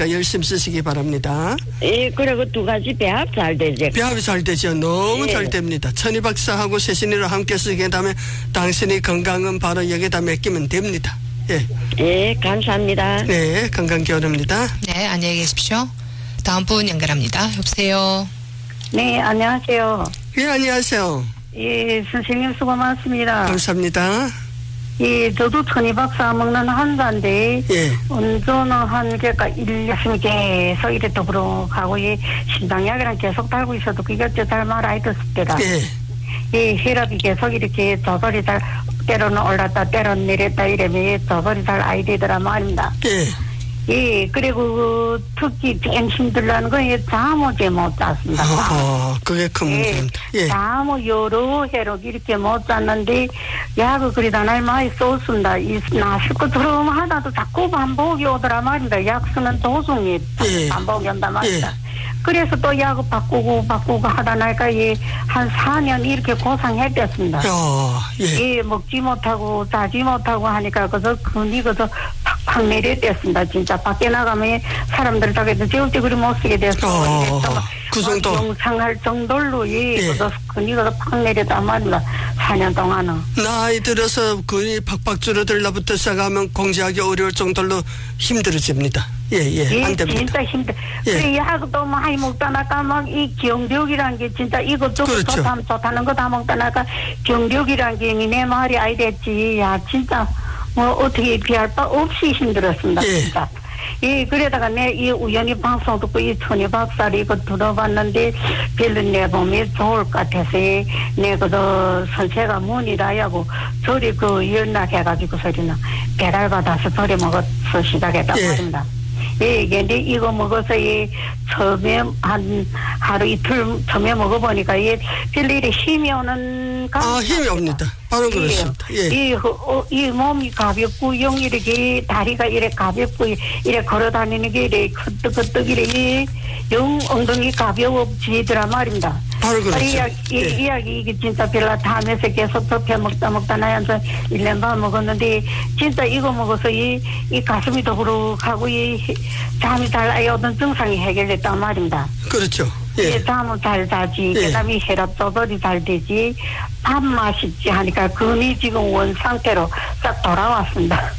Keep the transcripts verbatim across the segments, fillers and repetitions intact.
있으니까 열심히 쓰시기 바랍니다. 예, 그리고 두 가지 배합 잘 되죠. 배합이 잘 되죠. 너무 예. 잘 됩니다. 천희 박사하고 세신이를 함께 쓰게 되면 당신의 건강은 바로 여기다 맡기면 됩니다. 예. 예, 감사합니다. 네, 건강 기원합니다. 네, 안녕히 계십시오. 다음 분 연결합니다. 여보세요. 네, 안녕하세요. 예, 안녕하세요. 예, 선생님 수고 많습니다. 감사합니다. 예, 저도 천희박사 먹는 환자인데, 예. 운전을 한 게가 일 년 계속 이래 더불어 가고, 예, 심장약이랑 계속 달고 있어도 그게 잘 말 아이 듣을 때다. 예. 예, 혈압이 계속 이렇게 저절이 잘, 때로는 올랐다, 때로는 내렸다 이러면 저절이 잘 아이 되더라 말입니다. 예. 예, 그리고 특히 제일 힘들다는 건 예, 잠을 못 잤습니다. 어, 그게 큰 문제입니다. 예. 잠을 여러 해로 이렇게 못 잤는데 약을 그리다 날 많이 쏘습니다. 이 나시고 들어오면 하다도 자꾸 반복이 오더라 말입니다. 약 쓰는 도중에 예. 반복이 온단 말입니다. 예. 그래서 또 약을 바꾸고 바꾸고 하다 나니까 예, 한 사 년 이렇게 고생했댔습니다. 어, 예. 예, 먹지 못하고 자지 못하고 하니까 그저 근이 그저 팍팍 내렸댔습니다. 진짜 밖에 나가면 사람들 닭에도 절대 그리 못 쓰게 됐어. 어, 그 정도. 영상할 정도로 예, 예. 그저 근이 그저 팍 내렸단 말입니다. 사 년 동안은. 나이 들어서 근이 팍팍 줄어들라부터 시작하면 공지하기 어려울 정도로 힘들어집니다. 예, 예, 예, 안 됩니다. 진짜 힘들. 예. 그래, 약도 많이 먹다 나까 막 이 경력이란 게 진짜 이것저것 그렇죠. 좋다, 좋다는 거 다 먹다 나까 경력이란 게 내 말이 아이 됐지. 야, 진짜 뭐 어떻게 비할 바 없이 힘들었습니다. 예. 진짜. 예, 그러다가 내 이 우연히 방송 듣고 이 천희 박사를 이거 들어봤는데 별로 내 몸이 좋을 것 같아서 내 그저 선생가 문이라야고 저리 그 연락해가지고 소리는 배달받아서 저리 먹어서 시작했단 예. 말입니다. 예, 근데 이거 먹어서 이 처음에 한 하루 이틀 처음에 먹어보니까 이 별로 이래 힘이 오는 아, 힘이 옵니다. 바로 그렇습니다. 예. 이, 어, 이 몸이 가볍고 영 이렇게 다리가 이래 가볍고 이래 걸어다니는 게 이래 끄떡끄떡 이래 영 엉덩이 가벼워지더라 말입니다. 바로 그렇죠. 이 이야기, 이 예. 이야기 이게 진짜 별로 다면서 계속 덮여 먹다 먹다 나면서 일 년 반 먹었는데 진짜 이거 먹어서 이, 이 가슴이 더부룩하고 이 잠이 잘 오던 증상이 해결됐단 말입니다. 그렇죠. 예, 예. 잠을 잘 자지, 예. 그 다음에 혈압 조절이 잘 되지, 밥 맛있지 하니까 근이 지금 원 상태로 싹 돌아왔습니다.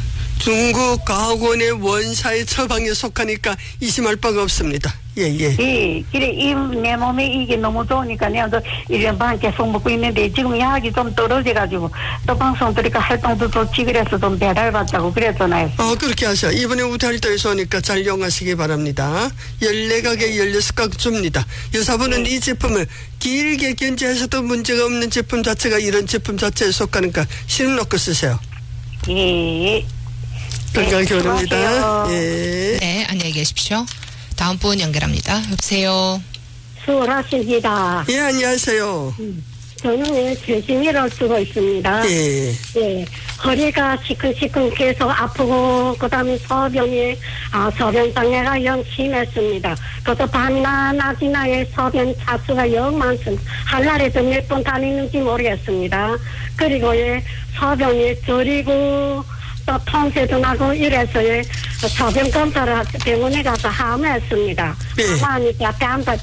중국 과학원의 원사의 처방에 속하니까 의심할 바가 없습니다. 예, 예. 예, 그래, 이, 내 몸에 이게 너무 좋으니까 내가 일 년 반 계속 먹고 있는데 지금 약이 좀 떨어져가지고 또 방송 들으니까 활동도 좋지 그래서 좀 배달받자고 그랬잖아요. 어, 그렇게 하세요. 이번에 우리활동에서 오니까 잘 이용하시기 바랍니다. 열네 가게 열여섯 각 줍니다. 여사분은 이 제품을 길게 견제하셔도 문제가 없는 제품 자체가 이런 제품 자체에 속하니까 실험 놓고 쓰세요. 예. 건강 네, 기원합니다. 수고하세요. 예. 네, 안녕히 계십시오. 다음 분 연결합니다. 여보세요. 수고하십니다. 예, 안녕하세요. 저는 최신이를 쓰고 있습니다. 예. 예, 허리가 시큰시큰 계속 아프고 그다음에 소변이 아 소변 장애가 영 심했습니다. 그것도 밤이나 낮이나 소변 차수가 영 많습니다. 한 날에도 몇 번 다니는지 모르겠습니다. 그리고 예, 소변이 저리고 또 통새도 나고 이래서 예, 소변 검사를 병원에 가서 함했습니다. 예. 하니까 땀도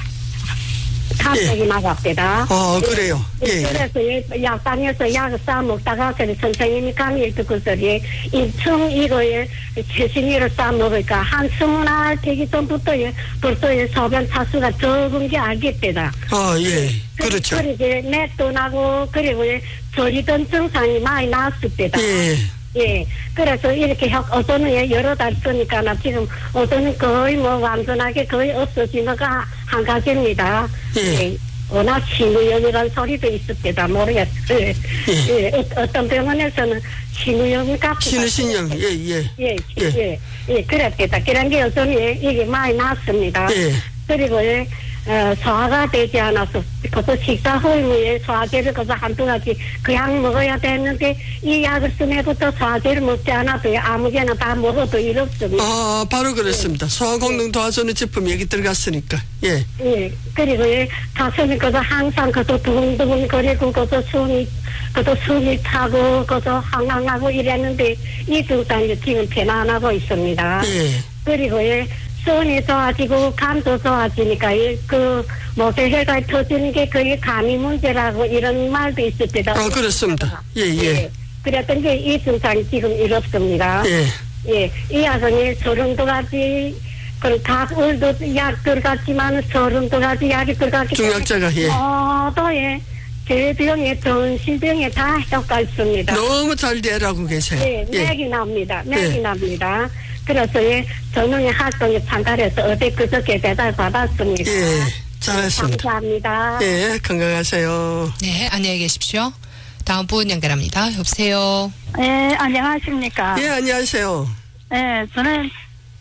탑색이 나갑니다. 어, 그래요. 예. 그래서 약방에서 약을 싸 먹다가 선생님이 강의 듣고 소리 일층 이거에 최신이를 싸 먹으니까 한 스무 날 되기 전부터 벌써 소변 차수가 적은 게 알겠대다. 아, 예. 그렇죠. 그리고 맥도 나고 그리고 저리던 증상이 많이 났을 때다. 예. 예, 그래서 이렇게 어제는 여러 달 쓰니까 나 지금 어제는 거의 뭐 완전하게 거의 없어지는가 한 가지입니다. 예. 예. 워낙 신우염이라는 소리도 있을 때다 모르겠어요. 예. 예. 어, 어떤 병원에서는 신우염 같은 신우신염, 예, 예. 예, 예, 예, 예, 그랬겠다. 그런 게 요즘에 이게 많이 났습니다. 예. 그리고 예, 어, 소화가 되지 않아서 그것도 식사 후에 소화제를 그저 한두 가지 그 약 먹어야 되는데 이 약을 쓰면부터 소화제를 먹지 않아도 아무개나 다 먹어도 일 없습니다. 아, 바로 그렇습니다. 소화功능 도와주는 제품 여기 들어갔으니까. 예. 예, 그리고 예, 가슴이 그저 항상 그저 두근두근 거리고 그저 숨이 그저 숨이 차고 그저 항항하고 이랬는데 이 증상이 지금 변화하고 있습니다. 예. 그리고 예, 손이 좋아지고 간도 좋아지니까 이 그 목에 혈관이 터지는 게 그게 감이 문제라고 이런 말도 있었대요. 아, 그렇습니다. 예, 예. 예. 그랬던 게 이 증상이 지금 이렇습니다. 예. 예. 이 아성이 서른도 가지 그럼 각 을도 약 들어갔지만 서른도 가지 약이 들어갔기 중약자가, 예. 모두 예. 대병에 전신병에 다 효과 있습니다. 너무 잘 돼라고 계세요. 예, 예. 맥이 납니다. 맥이 예. 납니다. 그래서 예, 전용의 활동에 참가해서 어제 그저께 배달 받았습니다. 예, 잘했습니다. 감사합니다. 예, 건강하세요. 네, 안녕히 계십시오. 다음 분 연결합니다. 여보세요. 네, 안녕하십니까. 예, 안녕하세요. 네, 저는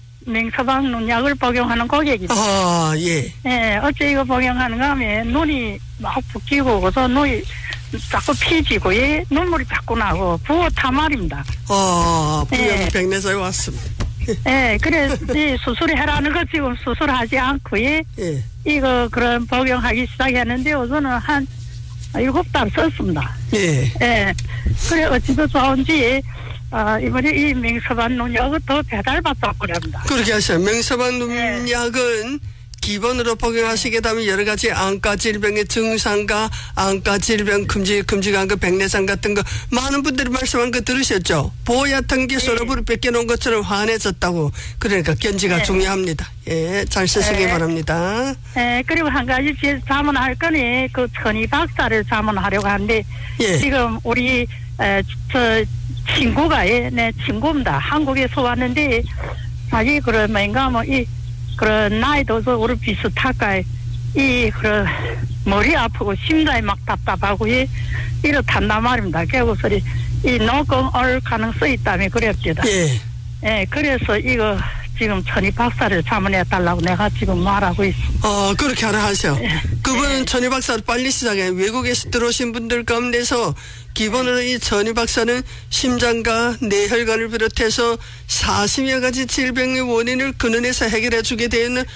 맹서방 눈약을 복용하는 고객입니다. 아, 예. 네, 어째 이거 복용하는가 하면 눈이 막 붓기고, 그래서 눈이 자꾸 피지고, 예, 눈물이 자꾸 나고, 부어 타말입니다. 아, 부영 예. 백내사에 왔습니다. 네, 그래서 이 수술하라는 거 지금 수술하지 않고, 예, 예. 이거 그런 복용하기 시작했는데, 우선은 한 일곱 달 썼습니다. 예. 예, 그래, 어찌도 좋은지, 아, 이번에 이 맹서방 눈약을 더 배달받자고 합니다. 그렇게 하셔요. 명서방 눈약은 기본으로 복용하시게 되면 여러 가지 안과 질병의 증상과 안과 질병 금지, 금지한 거, 백내장 같은 거, 많은 분들이 말씀한 거 들으셨죠? 보약한 게 서로불을 뺏겨놓은 것처럼 환해졌다고. 그러니까 견지가 네. 중요합니다. 예, 잘 쓰시기 네. 바랍니다. 예, 그리고 한 가지 제 자문할 거니, 그 천희 박사를 자문하려고 하는데, 예. 지금 우리, 에, 저, 친구가, 예, 내 친구입니다. 한국에서 왔는데, 자기, 그런, 뭔가, 뭐, 이, 그런, 나이도 저, 우리 비슷할까, 이, 그런, 머리 아프고, 심장이 막 답답하고, 예, 이렇단단 말입니다. 결국, 이, 이 노공 올 가능성이 있다며, 그랬습니다. 예. 예, 그래서 이거, 지금 천희 박사를 자문해달라고 내가 지금 말하고 있습니다. 어, 그렇게 하라 하세요. 예. 그분은 천희 박사를 빨리 시작해. 외국에서 들어오신 분들 가운데서 기본으로 이 천희 박사는 심장과 뇌혈관을 비롯해서 사십여 가지 질병의 원인을 근원에서 해결해 주게 되어 있는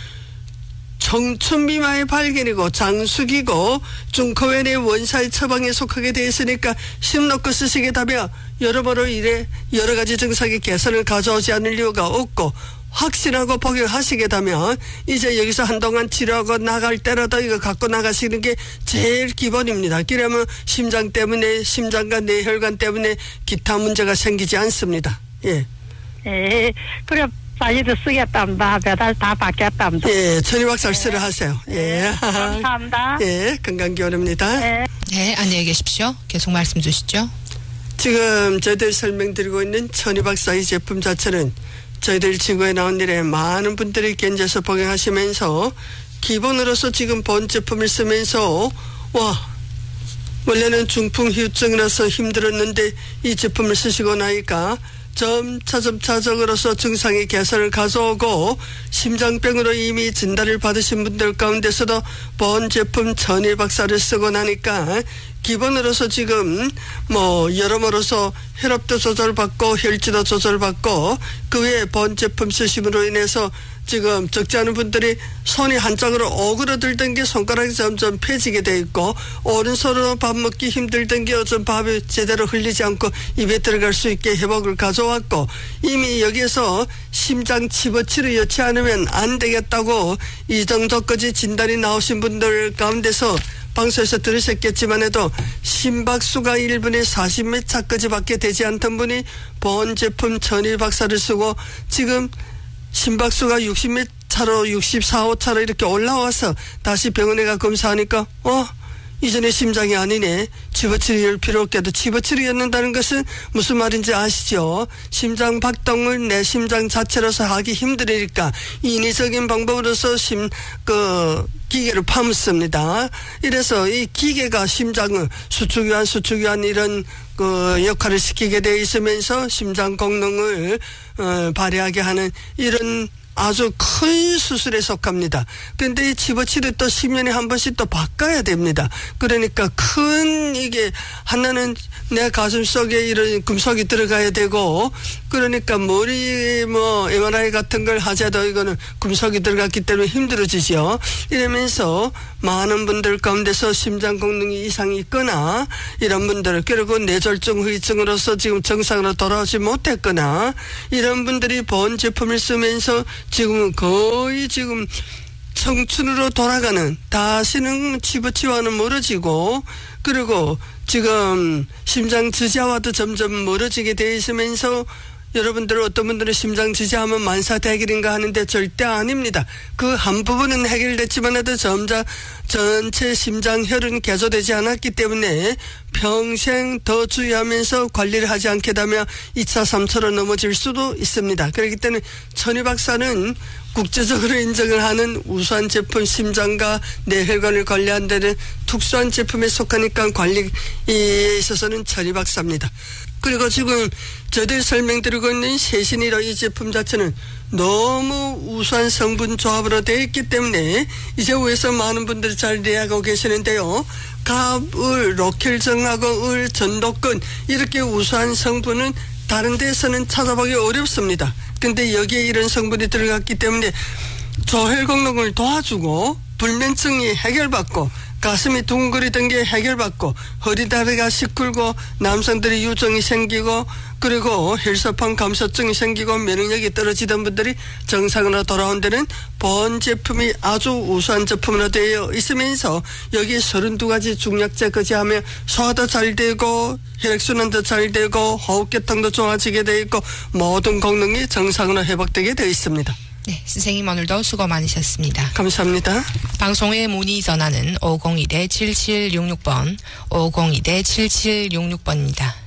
청춘 비만의 발견이고 장수기고 중커wen의 원살 처방에 속하게 되어 있으니까 심 놓고 쓰시게 되면 여러모로 이래 여러 가지 증상의 개선을 가져오지 않을 이유가 없고 확실하고 복용하시게 되면 이제 여기서 한동안 치료하고 나갈 때라도 이거 갖고 나가시는 게 제일 기본입니다. 그러면 심장 때문에 심장과 뇌혈관 때문에 기타 문제가 생기지 않습니다. 예. 예, 그래, 빨리도 쓰겠답니다. 배달 다 받겠답니다. 예, 천희 박사 쓰러 하세요. 예. 감사합니다. 예, 건강기원입니다. 예. 네, 안녕히 계십시오. 계속 말씀 주시죠. 지금 저희들 설명드리고 있는 천희 박사의 제품 자체는 저희들 지구에 나온 일에 많은 분들이 견뎌서 복용하시면서 기본으로서 지금 본 제품을 쓰면서 와 원래는 중풍후유증이라서 힘들었는데 이 제품을 쓰시고 나니까 점차 점차적으로서 증상의 개선을 가져오고 심장병으로 이미 진단을 받으신 분들 가운데서도 본 제품 천희 박사를 쓰고 나니까 기본으로서 지금 뭐 여러모로서 혈압도 조절받고 혈지도 조절받고 그 외에 본 제품 쓰심으로 인해서 지금 적지 않은 분들이 손이 한짝으로 오그러들던 게 손가락이 점점 펴지게 돼 있고 오른손으로 밥 먹기 힘들던 게 요즘 밥이 제대로 흘리지 않고 입에 들어갈 수 있게 회복을 가져왔고 이미 여기에서 심장 집어치료 여치 않으면 안 되겠다고 이 정도까지 진단이 나오신 분들 가운데서 방송에서 들으셨겠지만 해도 심박수가 일 분에 사십 몇 차까지 밖에 되지 않던 분이 본 제품 천희 박사를 쓰고 지금 심박수가 육십 몇 차로 육십사, 오 차로 이렇게 올라와서 다시 병원에 가 검사하니까 어? 이전에 심장이 아니네. 집어치료를 필요 없게도 집어치료였는다는 것은 무슨 말인지 아시죠? 심장 박동을 내 심장 자체로서 하기 힘들으니까 인위적인 방법으로서 심, 그, 기계를 파묻습니다. 이래서 이 기계가 심장을 수축위안, 수축위안 이런 그 역할을 시키게 되어 있으면서 심장功能을 어, 발휘하게 하는 이런 아주 큰 수술에 속합니다. 그런데 이 집어치료 또 십 년에 한 번씩 또 바꿔야 됩니다. 그러니까 큰 이게 하나는 내 가슴 속에 이런 금속이 들어가야 되고 그러니까 머리 뭐 엠알아이 같은 걸 하자도 이거는 금속이 들어갔기 때문에 힘들어지죠. 이러면서 많은 분들 가운데서 심장功能이 이상이 있거나 이런 분들 그리고 뇌졸중 후유증으로서 지금 정상으로 돌아오지 못했거나 이런 분들이 본 제품을 쓰면서 지금은 거의 지금 청춘으로 돌아가는, 다시는 치부치와는 멀어지고, 그리고 지금 심장 지지와도 점점 멀어지게 돼 있으면서 여러분들 어떤 분들은 심장 지지하면 만사대길인가 하는데 절대 아닙니다. 그 한 부분은 해결됐지만 해도 점자 전체 심장혈은 개조되지 않았기 때문에 평생 더 주의하면서 관리를 하지 않게 되면 이 차, 삼 차로 넘어질 수도 있습니다. 그렇기 때문에 천희 박사는 국제적으로 인정을 하는 우수한 제품, 심장과 뇌혈관을 관리하는 데는 특수한 제품에 속하니까 관리에 있어서는 천희 박사입니다. 그리고 지금 저들 설명드리고 있는 세신이라 이 제품 자체는 너무 우수한 성분 조합으로 되어 있기 때문에 이제 위에서 많은 분들이 잘 이해하고 계시는데요. 갑, 을, 로켈정하고 을, 전도권 이렇게 우수한 성분은 다른 데서는 찾아보기 어렵습니다. 근데 여기에 이런 성분이 들어갔기 때문에 조혈공동을 도와주고 불면증이 해결받고 가슴이 둥그리던 게 해결받고 허리다리가 시kur고 남성들이 유정이 생기고 그리고 혈소판 감소증이 생기고 면역력이 떨어지던 분들이 정상으로 돌아온 데는 본 제품이 아주 우수한 제품으로 되어 있으면서 여기 서른두 가지 중약제까지 하면 소화도 잘 되고 혈액순환도 잘 되고 호흡계통도 좋아지게 되어 있고 모든功能이 정상으로 회복되게 되어 있습니다. 네, 선생님 오늘도 수고 많으셨습니다. 감사합니다. 방송의 문의 전화는 오공일 칠칠육육 번, 오공일 칠칠육육 번입니다.